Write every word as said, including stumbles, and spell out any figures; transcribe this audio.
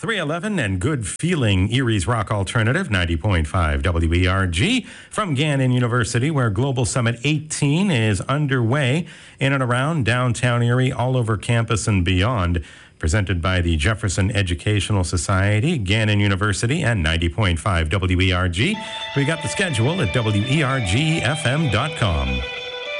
three eleven and good feeling Erie's Rock Alternative, ninety point five W E R G from Gannon University, where Global Summit eighteen is underway in and around downtown Erie, all over campus and beyond. Presented by the Jefferson Educational Society, Gannon University, and ninety point five W E R G. We got the schedule at W E R G F M dot com.